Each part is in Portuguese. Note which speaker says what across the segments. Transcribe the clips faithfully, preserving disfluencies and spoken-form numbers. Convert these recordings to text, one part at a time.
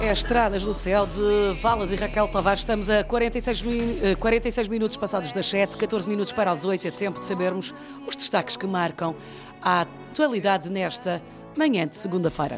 Speaker 1: É Estradas no Céu de Valas e Raquel Tavares. Estamos a quarenta e seis, min... quarenta e seis minutos passados das sete, catorze minutos para as oito. É tempo de sabermos os destaques que marcam a atualidade nesta manhã de segunda-feira.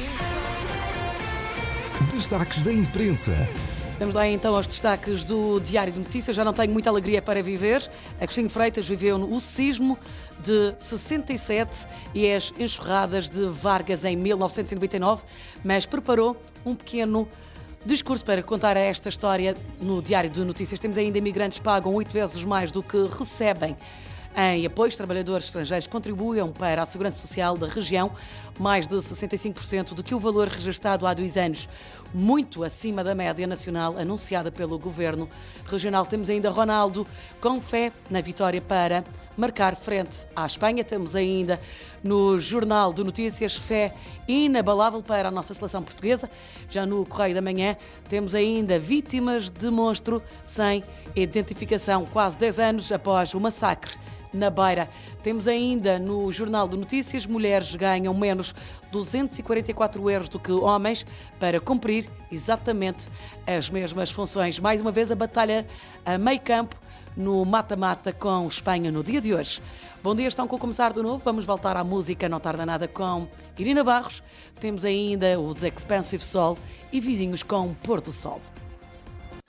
Speaker 2: Destaques da imprensa.
Speaker 1: Vamos lá então aos destaques do Diário de Notícias. Já não tenho muita alegria para viver. Agostinho Freitas viveu o sismo de sessenta e sete e as enxurradas de Vargas em mil novecentos e noventa e nove, mas preparou um pequeno discurso para contar esta história no Diário de Notícias. Temos ainda imigrantes que pagam oito vezes mais do que recebem em apoio. Os trabalhadores estrangeiros contribuem para a segurança social da região mais de sessenta e cinco por cento do que o valor registado há dois anos, muito acima da média nacional anunciada pelo Governo Regional. Temos ainda Ronaldo com fé na vitória para marcar frente à Espanha. Temos ainda no Jornal de Notícias fé inabalável para a nossa seleção portuguesa. Já no Correio da Manhã temos ainda vítimas de monstro sem identificação, quase dez anos após o massacre na Beira. Temos ainda no Jornal de Notícias, mulheres ganham menos duzentos e quarenta e quatro euros do que homens para cumprir exatamente as mesmas funções. Mais uma vez a batalha a meio campo no mata-mata com Espanha no dia de hoje. Bom dia, estão com começar de novo. Vamos voltar à música Não Tarda Nada com Irina Barros. Temos ainda os Expensive Soul e Vizinhos com Pôr do Sol.